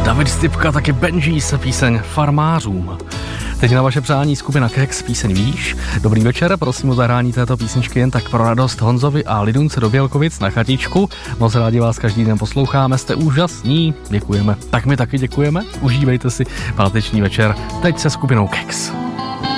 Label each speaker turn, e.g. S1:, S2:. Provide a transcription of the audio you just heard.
S1: David Stypka, taky Benji se píseň Farmářům. Teď na vaše přání skupina Kex, píseň Víš. Dobrý večer, prosím o zahrání této písničky jen tak pro radost Honzovi a Lidunce do Bělkovic na chatičku. Moc rádi vás každý den posloucháme, jste úžasní, děkujeme. Tak my taky děkujeme, užívejte si páteční večer teď se skupinou Kex.